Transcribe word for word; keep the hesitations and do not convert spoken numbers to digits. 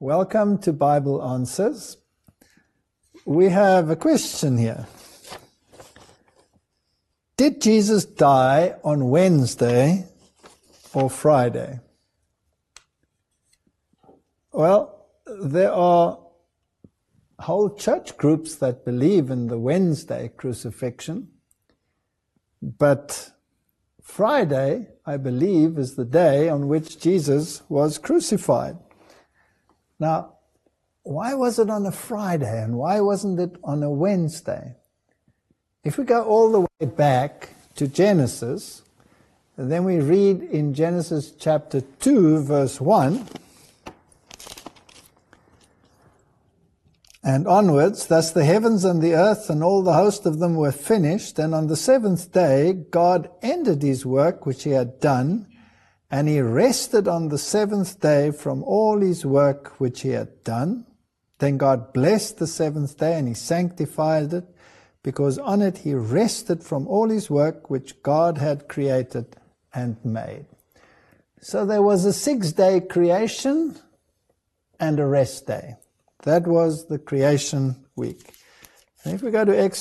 Welcome to Bible Answers. We have a question here. Did Jesus die on Wednesday or Friday? Well, there are whole church groups that believe in the Wednesday crucifixion, but Friday, I believe, is the day on which Jesus was crucified. Now, why was it on a Friday and why wasn't it on a Wednesday? If we go all the way back to Genesis, then we read in Genesis chapter two, verse one, and onwards, thus the heavens and the earth and all the host of them were finished, and on the seventh day God ended his work which he had done, and he rested on the seventh day from all his work which he had done. Then God blessed the seventh day, and he sanctified it, because on it he rested from all his work which God had created and made. So there was a six-day creation and a rest day. That was the creation week. And if we go to Exodus